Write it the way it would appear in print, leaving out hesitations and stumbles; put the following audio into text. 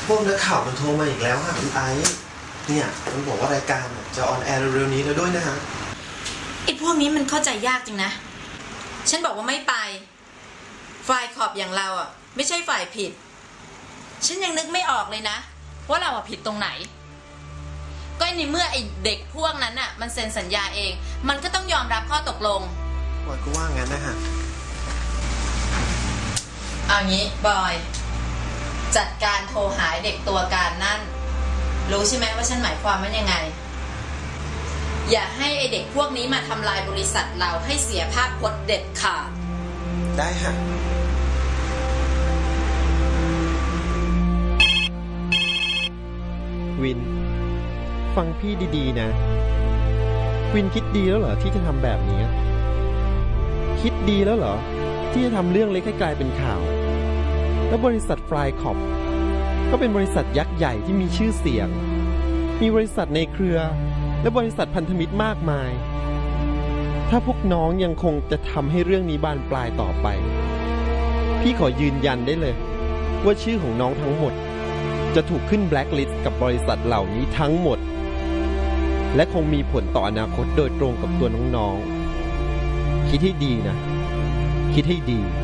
พวกนักข่าวมันโทรมาอีกแล้วค่ะคุณไอซ์เนี่ยมันบอกว่ารายการจะออนแอร์เร็วๆนี้แล้วด้วยนะฮะไอ้พวกนี้มันเข้าใจยากจริงนะฉันบอกว่าไม่ไปฝ่ายขอบอย่างเราอ่ะไม่ใช่ฝ่ายผิดฉันยังนึกไม่ออกเลยนะว่าเราผิดตรงไหนก็ในเมื่อไอ้เด็กพวกนั้นอ่ะมันเซ็นสัญญาเองมันก็ต้องยอมรับข้อตกลงบอยก็ว่างั้นนะฮะเอางี้บอยจัดการโทรหาเด็กตัวการนั่นรู้ใช่ไหมว่าฉันหมายความว่ายังไงอย่าให้ไอเด็กพวกนี้มาทำลายบริษัทเราให้เสียภาพพจน์เด็ดขาดได้ฮะวินฟังพี่ดีๆนะวินคิดดีแล้วเหรอที่จะทำแบบนี้คิดดีแล้วเหรอที่จะทำเรื่องเล็กให้กลายเป็นข่าวแล้วบริษัทฟลายคอปก็เป็นบริษัทยักษ์ใหญ่ที่มีชื่อเสียงมีบริษัทในเครือและบริษัทพันธมิตรมากมายถ้าพวกน้องยังคงจะทำให้เรื่องนี้บานปลายต่อไปพี่ขอยืนยันได้เลยว่าชื่อของน้องทั้งหมดจะถูกขึ้นแบล็คลิสต์กับบริษัทเหล่านี้ทั้งหมดและคงมีผลต่ออนาคตโดยตรงกับตัวน้องๆคิดให้ดีนะคิดให้ดี